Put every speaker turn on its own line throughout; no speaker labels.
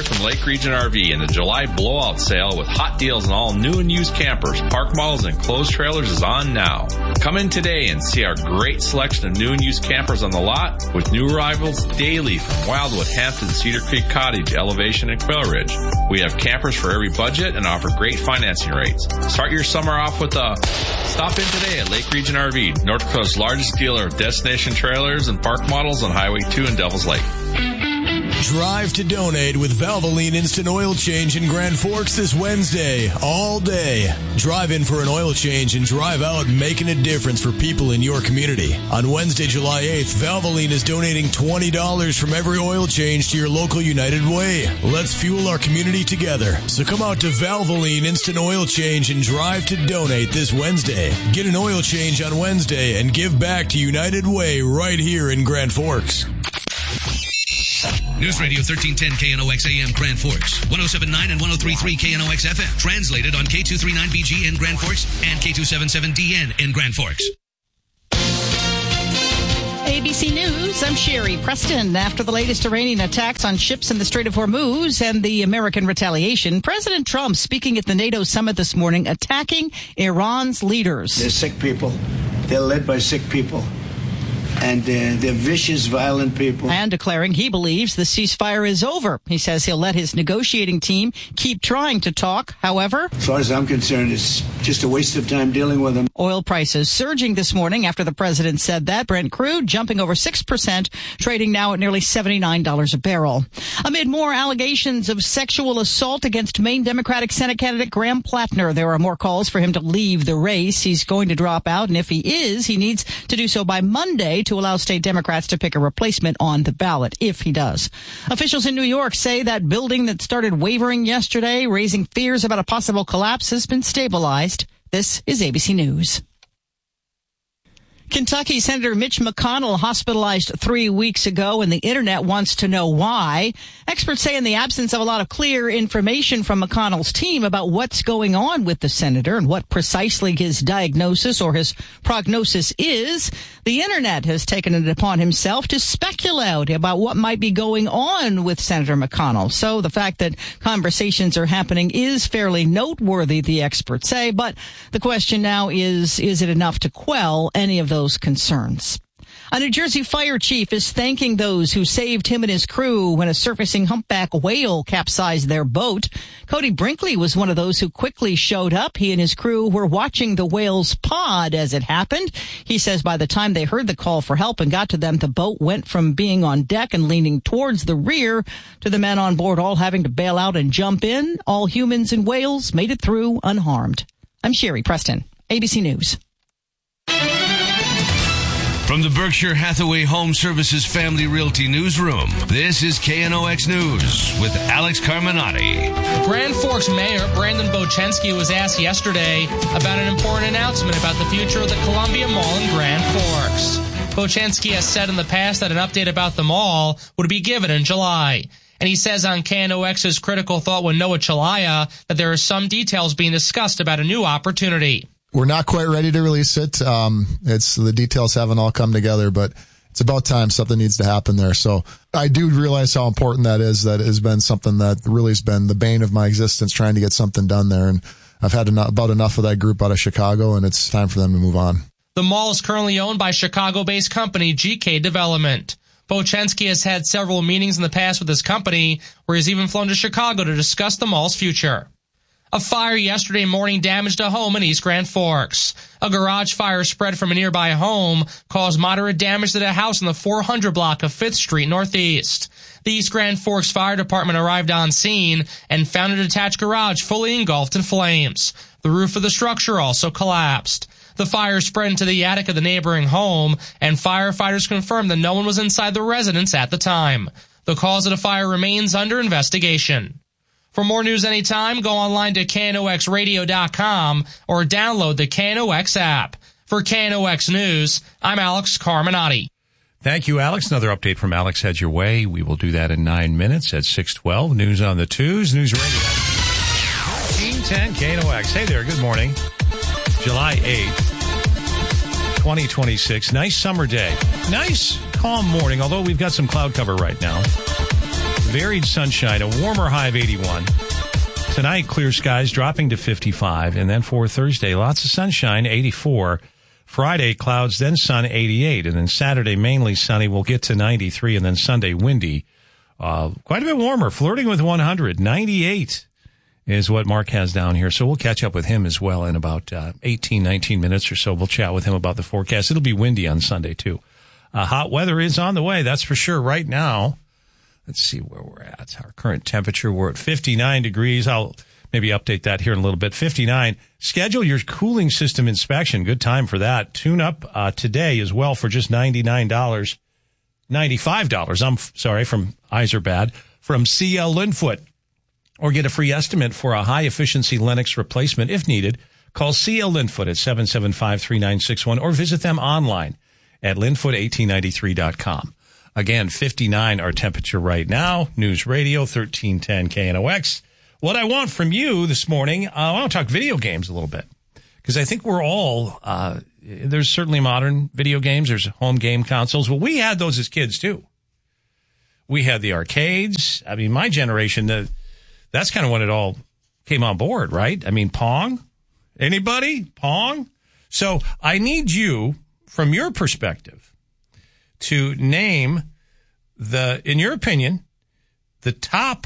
Barrett from Lake Region RV, and the July blowout sale with hot deals on all new and used campers, park models, and enclosed trailers is on now. Come in today and see our great selection of new and used campers on the lot with new arrivals daily from Wildwood, Hampton, Cedar Creek Cottage, Elevation, and Quail Ridge. We have campers for every budget and offer great financing rates. Start your summer off with a stop in today at Lake Region RV, North Dakota's largest dealer of destination trailers and park models on Highway 2 in Devil's Lake.
Drive to donate with Valvoline Instant Oil Change in Grand Forks this Wednesday, all day. Drive in for an oil change and drive out making a difference for people in your community. On Wednesday, July 8th, Valvoline is donating $20 from every oil change to your local United Way. Let's fuel our community together. So come out to Valvoline Instant Oil Change and drive to donate this Wednesday. Get an oil change on Wednesday and give back to United Way right here in Grand Forks.
News Radio 1310 KNOX AM Grand Forks, 107.9 and 103.3 KNOX FM. Translated on K239BG in Grand Forks and K277DN in Grand Forks.
ABC News, I'm Sherry Preston. After the latest Iranian attacks on ships in the Strait of Hormuz and the American retaliation, President Trump speaking at the NATO summit this morning, attacking Iran's leaders.
They're sick people. They're led by sick people. And they're vicious, violent people.
And declaring he believes the ceasefire is over. He says he'll let his negotiating team keep trying to talk. However,
as far as I'm concerned, it's just a waste of time dealing with them.
Oil prices surging this morning after the president said that. Brent crude jumping over 6%, trading now at nearly $79 a barrel. Amid more allegations of sexual assault against Maine Democratic Senate candidate Graham Plattner, there are more calls for him to leave the race. He's going to drop out, and if he is, he needs to do so by Monday to allow state Democrats to pick a replacement on the ballot, if he does. Officials in New York say that building that started wavering yesterday, raising fears about a possible collapse, has been stabilized. This is ABC News. Kentucky Senator Mitch McConnell hospitalized 3 weeks ago, and the internet wants to know why. Experts say in the absence of a lot of clear information from McConnell's team about what's going on with the senator and what precisely his diagnosis or his prognosis is, the internet has taken it upon himself to speculate about what might be going on with Senator McConnell. So the fact that conversations are happening is fairly noteworthy, the experts say, but the question now is it enough to quell any of those concerns? A New Jersey fire chief is thanking those who saved him and his crew when a surfacing humpback whale capsized their boat. Cody Brinkley was one of those who quickly showed up. He and his crew were watching the whale's pod as it happened. He says by the time they heard the call for help and got to them, the boat went from being on deck and leaning towards the rear to the men on board all having to bail out and jump in. All humans and whales made it through unharmed. I'm Sherry Preston, ABC News.
From the Berkshire Hathaway Home Services Family Realty Newsroom, this is KNOX News with Alex Carminati.
Grand Forks Mayor Brandon Bochenski was asked yesterday about an important announcement about the future of the Columbia Mall in Grand Forks. Bochenski has said in the past that an update about the mall would be given in July. And he says on KNOX's Critical Thought with Noah Chalaya that there are some details being discussed about a new opportunity.
We're not quite ready to release it. The details haven't all come together, but it's about time something needs to happen there. So I do realize how important that is. That has been something that really has been the bane of my existence, trying to get something done there. And I've had about enough of that group out of Chicago, and it's time for them to move on.
The mall is currently owned by Chicago-based company GK Development. Bochenski has had several meetings in the past with his company, where he's even flown to Chicago to discuss the mall's future. A fire yesterday morning damaged a home in East Grand Forks. A garage fire spread from a nearby home caused moderate damage to the house in the 400 block of 5th Street Northeast. The East Grand Forks Fire Department arrived on scene and found a detached garage fully engulfed in flames. The roof of the structure also collapsed. The fire spread into the attic of the neighboring home, and firefighters confirmed that no one was inside the residence at the time. The cause of the fire remains under investigation. For more news anytime, go online to KNOXradio.com or download the KNOX app. For KNOX News, I'm Alex Carminati.
Thank you, Alex. Another update from Alex heads your way. We will do that in 9 minutes at 6:12. News on the twos. News Radio 1310 KNOX. Hey there. Good morning. July 8th, 2026. Nice summer day. Nice, calm morning, although we've got some cloud cover right now. varied sunshine, a warmer high of 81. Tonight, clear skies dropping to 55. And then for Thursday, lots of sunshine, 84. Friday, clouds, then sun, 88. And then Saturday, mainly sunny. We'll get to 93. And then Sunday, windy. Quite a bit warmer, flirting with 100. 98 is what Mark has down here. So we'll catch up with him as well in about 18, 19 minutes or so. We'll chat with him about the forecast. It'll be windy on Sunday, too. Hot weather is on the way, that's for sure. Right now, let's see where we're at. Our current temperature, we're at 59 degrees. I'll maybe update that here in a little bit. 59. Schedule your cooling system inspection. Good time for that. Tune up today as well for just $95. I'm sorry, from Eyes Are Bad, from CL Linfoot. Or get a free estimate for a high-efficiency Lennox replacement if needed. Call CL Linfoot at 775-3961 or visit them online at linfoot1893.com. Again, 59 our temperature right now. News Radio 1310 KNOX. What I want from you this morning, I want to talk video games a little bit. Because I think we're all, there's certainly modern video games. There's home game consoles. Well, we had those as kids, too. We had the arcades. I mean, my generation, that's kind of when it all came on board, right? I mean, Pong? Anybody? Pong? So I need you, from your perspective, to name in your opinion, the top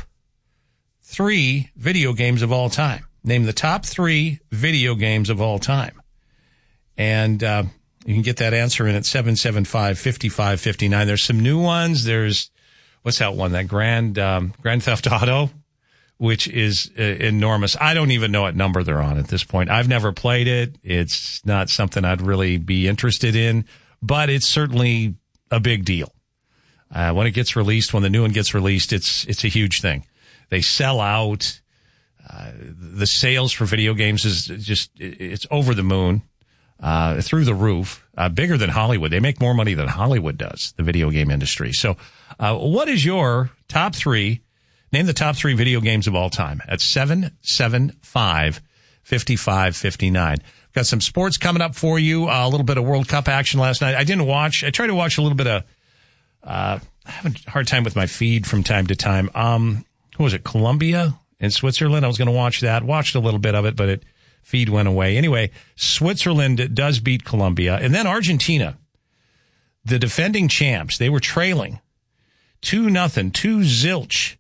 3 video games of all time. Name the top 3 video games of all time. And you can get that answer in at 775-5559. There's some new ones. There's, what's that one? That Grand Theft Auto, which is enormous. I don't even know what number they're on at this point. I've never played it. It's not something I'd really be interested in, but it's certainly a big deal. When it gets released, when the new one gets released, it's a huge thing. They sell out. The sales for video games is just, it's over the moon, through the roof, bigger than Hollywood. They make more money than Hollywood does, the video game industry. So, what is your top 3? Name the top 3 video games of all time at 775-5559. Got some sports coming up for you. A little bit of World Cup action last night. I didn't watch. I tried to watch a little bit of, I have a hard time with my feed from time to time. Who was it? Colombia and Switzerland. I was going to watch that. Watched a little bit of it, but feed went away. Anyway, Switzerland does beat Colombia. And then Argentina, the defending champs, they were trailing 2-0, 2-0.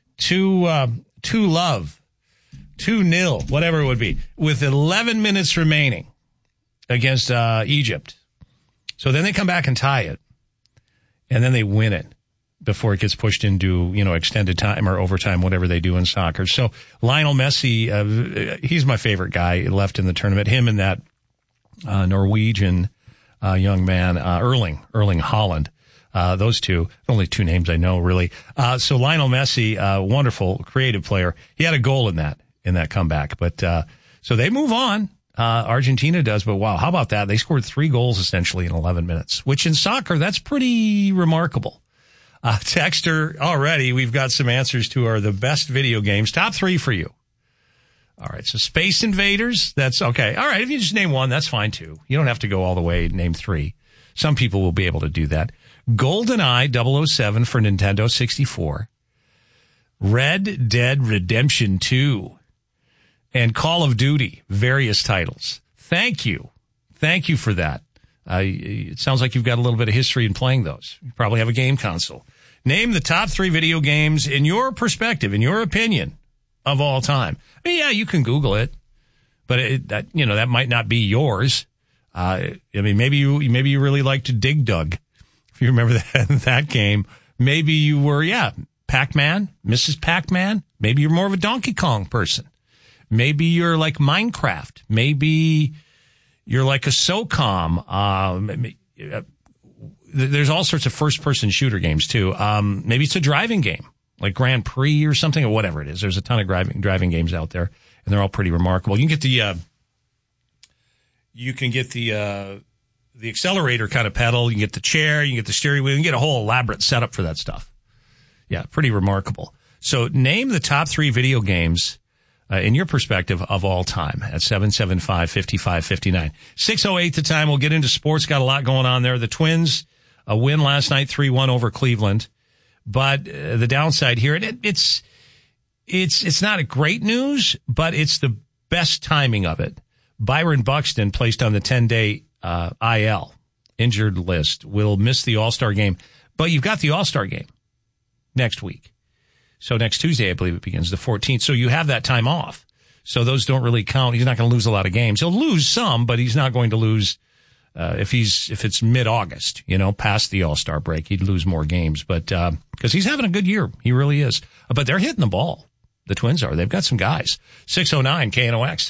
2-love, 2-0, whatever it would be, with 11 minutes remaining against Egypt. So then they come back and tie it, and then they win it before it gets pushed into, extended time or overtime, whatever they do in soccer. So Lionel Messi, he's my favorite guy left in the tournament. Him and that Norwegian young man, Erling Haaland. Those two, only 2 names I know, really. So Lionel Messi, wonderful, creative player. He had a goal in that comeback. But, so they move on. Argentina does, but wow, how about that? They scored 3 goals essentially in 11 minutes, which in soccer, that's pretty remarkable. Texter, already, we've got some answers to the best video games. Top 3 for you. All right. So Space Invaders, that's okay. All right. If you just name one, that's fine too. You don't have to go all the way, name 3. Some people will be able to do that. GoldenEye 007 for Nintendo 64, Red Dead Redemption 2, and Call of Duty, various titles. Thank you. Thank you for that. It sounds like you've got a little bit of history in playing those. You probably have a game console. Name the top 3 video games in your perspective, in your opinion, of all time. I mean, yeah, you can Google it, but that might not be yours. Maybe you really liked Dig Dug. If you remember that game, maybe you were, Pac-Man, Mrs. Pac-Man. Maybe you're more of a Donkey Kong person. Maybe you're like Minecraft. Maybe you're like a SOCOM. There's all sorts of first-person shooter games, too. Maybe it's a driving game, like Grand Prix or something, or whatever it is. There's a ton of driving games out there, and they're all pretty remarkable. You can get the accelerator kind of pedal, you can get the chair, you can get the steering wheel, you can get a whole elaborate setup for that stuff. Yeah, pretty remarkable. So name the top 3 video games, in your perspective, of all time at 775-5559. 6:08 the time. We'll get into sports. Got a lot going on there. The Twins, a win last night, 3-1 over Cleveland. But the downside here, it's not a great news, but it's the best timing of it. Byron Buxton, placed on the 10-day IL, injured list, will miss the All-Star game. But you've got the All-Star game next week. So next Tuesday, I believe it begins, the 14th. So you have that time off. So those don't really count. He's not going to lose a lot of games. He'll lose some, but he's not going to lose if it's mid-August, past the All-Star break. He'd lose more games, but because he's having a good year. He really is. But they're hitting the ball. The Twins are. They've got some guys. 609 KNOX.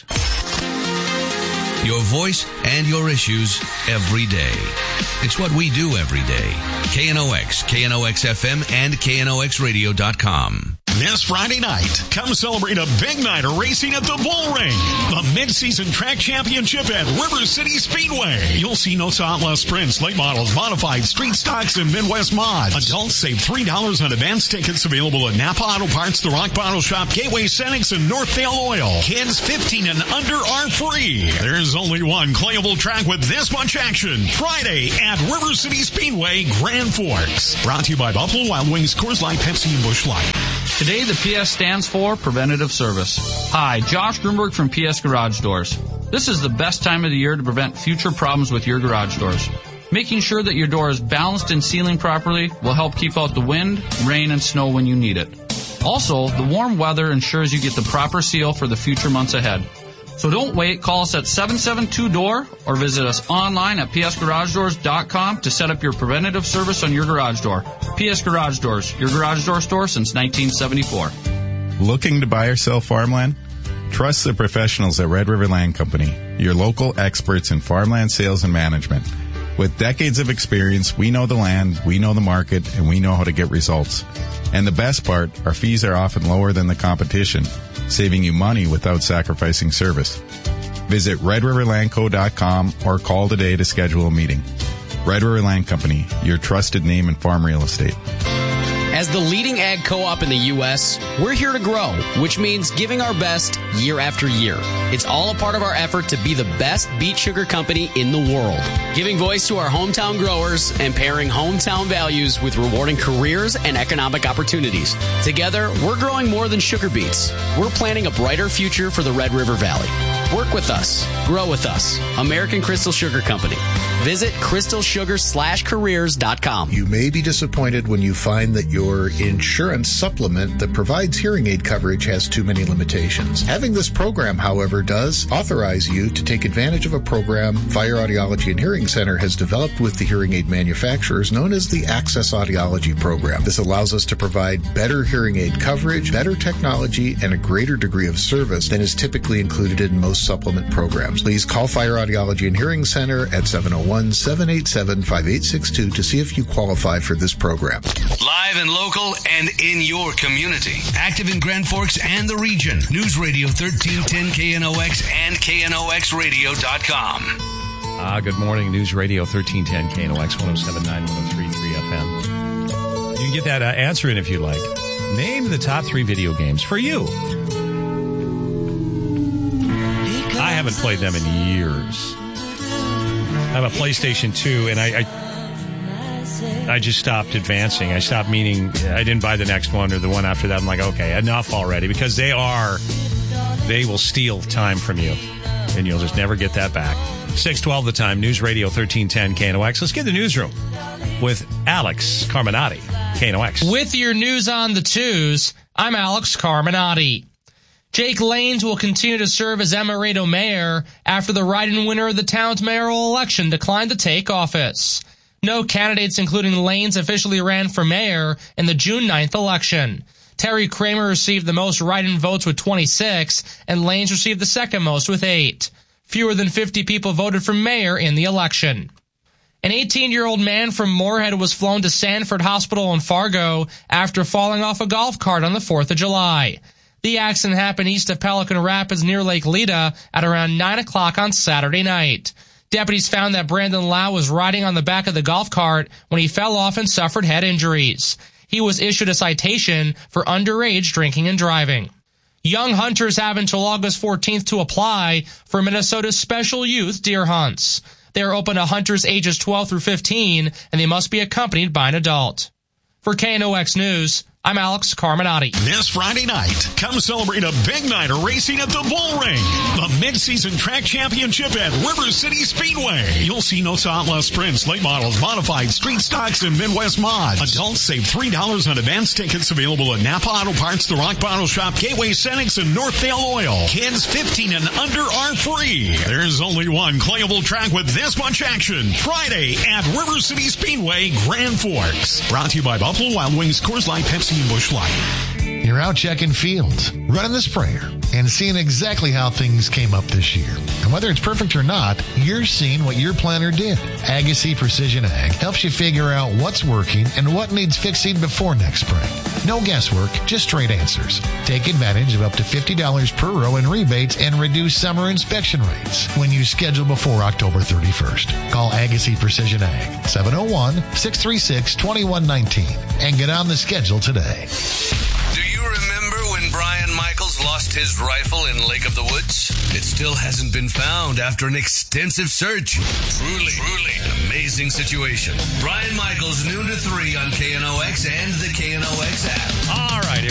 Your voice and your issues every day. It's what we do every day. KNOX, KNOX-FM, and KNOXradio.com.
This Friday night, come celebrate a big night of racing at the Bull Ring, the mid-season track championship at River City Speedway. You'll see Nosa Outlaw sprints, late models, modified, street stocks, and Midwest mods. Adults save $3 on advance tickets available at Napa Auto Parts, The Rock Bottle Shop, Gateway Cenex, and Northdale Oil. Kids 15 and under are free. There's only one playable track with this much action. Friday at River City Speedway, Grand Forks. Brought to you by Buffalo Wild Wings, Coors Light, Pepsi, and Busch Light.
Today, the PS stands for Preventative Service. Hi, Josh Grunberg from PS Garage Doors. This is the best time of the year to prevent future problems with your garage doors. Making sure that your door is balanced and sealing properly will help keep out the wind, rain, and snow when you need it. Also, the warm weather ensures you get the proper seal for the future months ahead. So don't wait. Call us at 772-DOOR or visit us online at psgaragedoors.com to set up your preventative service on your garage door. PS Garage Doors, your garage door store since 1974.
Looking to buy or sell farmland? Trust the professionals at Red River Land Company, your local experts in farmland sales and management. With decades of experience, we know the land, we know the market, and we know how to get results. And the best part, our fees are often lower than the competition, saving you money without sacrificing service. Visit redriverlandco.com or call today to schedule a meeting. Red River Land Company, your trusted name in farm real estate.
As the leading ag co-op in the U.S., we're here to grow, which means giving our best year after year. It's all a part of our effort to be the best beet sugar company in the world. Giving voice to our hometown growers and pairing hometown values with rewarding careers and economic opportunities. Together, we're growing more than sugar beets. We're planning a brighter future for the Red River Valley. Work with us. Grow with us. American Crystal Sugar Company. Visit crystalsugar/careers.com.
You may be disappointed when you find that your insurance supplement that provides hearing aid coverage has too many limitations. Having this program, however, does authorize you to take advantage of a program Fire Audiology and Hearing Center has developed with the hearing aid manufacturers known as the Access Audiology Program. This allows us to provide better hearing aid coverage, better technology, and a greater degree of service than is typically included in most supplement programs. Please call Fire Audiology and Hearing Center at 701-787-5862 to see if you qualify for this program.
Live and local and in your community. Active in Grand Forks and the region. News Radio 1310 KNOX and KNOXradio.com.
Good morning. News Radio 1310 KNOX 107.9 103.3 FM. You can get that answer in if you like. Name the top 3 video games for you. I haven't played them in years. I have a PlayStation 2, and I just stopped advancing. I stopped meaning I didn't buy the next one or the one after that. I'm like, okay, enough already, because they will steal time from you, and you'll just never get that back. 6:12 the time, News Radio 1310 KNOX. Let's get the newsroom with Alex Carminati, KNOX.
With your news on the twos, I'm Alex Carminati. Jake Lanes will continue to serve as Emerado mayor after the write-in winner of the town's mayoral election declined to take office. No candidates, including Lanes, officially ran for mayor in the June 9th election. Terry Kramer received the most write-in votes with 26, and Lanes received the second most with 8. Fewer than 50 people voted for mayor in the election. An 18-year-old man from Moorhead was flown to Sanford Hospital in Fargo after falling off a golf cart on the 4th of July. The accident happened east of Pelican Rapids near Lake Leda at around 9 o'clock on Saturday night. Deputies found that Brandon Lau was riding on the back of the golf cart when he fell off and suffered head injuries. He was issued a citation for underage drinking and driving. Young hunters have until August 14th to apply for Minnesota's special youth deer hunts. They are open to hunters ages 12 through 15, and they must be accompanied by an adult. For KNOX News, I'm Alex Carminati.
This Friday night, come celebrate a big night of racing at the Bull Ring, the mid-season track championship at River City Speedway. You'll see no outlaw sprints, late models, modified, street stocks, and Midwest mods. Adults save $3 on advance tickets available at Napa Auto Parts, The Rock Bottle Shop, Gateway Cenex, and Northdale Oil. Kids 15 and under are free. There's only one playable track with this much action. Friday at River City Speedway, Grand Forks. Brought to you by Buffalo Wild Wings, Coors Light, Pepsi, and Busch Light.
You're out checking fields, running the sprayer, and seeing exactly how things came up this year. And whether it's perfect or not, you're seeing what your planner did. Agassiz Precision Ag helps you figure out what's working and what needs fixing before next spring. No guesswork, just straight answers. Take advantage of up to $50 per row in rebates and reduce summer inspection rates when you schedule before October 31st. Call Agassiz Precision Ag, 701-636-2119, and get on the schedule today.
Do you remember when Brian Michaels lost his rifle in Lake of the Woods? It still hasn't been found after an extensive search. Truly amazing situation. Brian Michaels, noon to 3 on KNOX and the KNOX app.
All right.